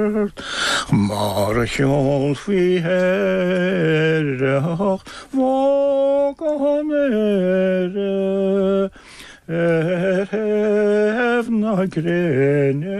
Mar sjálv fi herre våga mere hefna grene